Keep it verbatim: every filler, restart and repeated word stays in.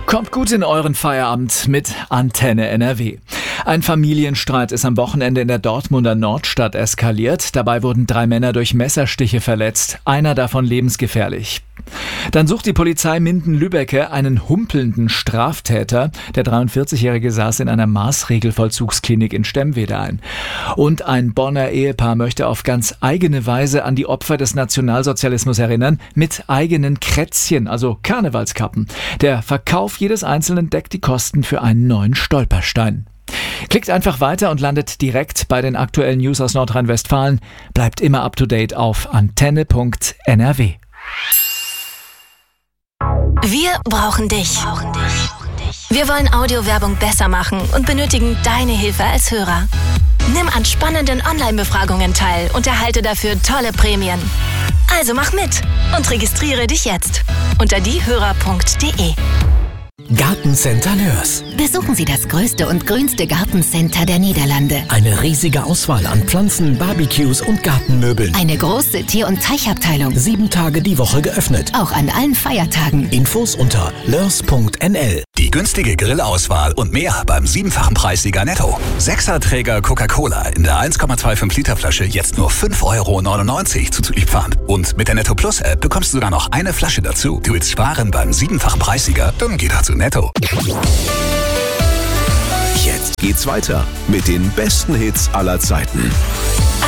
Kommt gut in euren Feierabend mit Antenne N R W. Ein Familienstreit ist am Wochenende in der Dortmunder Nordstadt eskaliert. Dabei wurden drei Männer durch Messerstiche verletzt, einer davon lebensgefährlich. Dann sucht die Polizei Minden-Lübbecke einen humpelnden Straftäter. Der dreiundvierzigjährige saß in einer Maßregelvollzugsklinik in Stemwede ein. Und ein Bonner Ehepaar möchte auf ganz eigene Weise an die Opfer des Nationalsozialismus erinnern, mit eigenen Krätzchen, also Karnevalskappen. Der Verkauf jedes Einzelnen deckt die Kosten für einen neuen Stolperstein. Klickt einfach weiter und landet direkt bei den aktuellen News aus Nordrhein-Westfalen. Bleibt immer up to date auf antenne punkt n r w. Wir brauchen dich. Wir wollen Audiowerbung besser machen und benötigen deine Hilfe als Hörer. Nimm an spannenden Online-Befragungen teil und erhalte dafür tolle Prämien. Also mach mit und registriere dich jetzt unter diehörer punkt de. Gartencenter Lörs. Besuchen Sie das größte und grünste Gartencenter der Niederlande. Eine riesige Auswahl an Pflanzen, Barbecues und Gartenmöbeln. Eine große Tier- und Teichabteilung. Sieben Tage die Woche geöffnet. Auch an allen Feiertagen. Infos unter lörs punkt n l. Die günstige Grillauswahl und mehr beim siebenfachen Preissieger Netto. Sechserträger Coca-Cola in der eins Komma fünfundzwanzig Liter Flasche jetzt nur fünf Euro neunundneunzig zuzüglich Pfand. Und mit der Netto Plus App bekommst du sogar noch eine Flasche dazu. Du willst sparen beim siebenfachen Preissieger? Dann geh doch zu Netto. Jetzt geht's weiter mit den besten Hits aller Zeiten.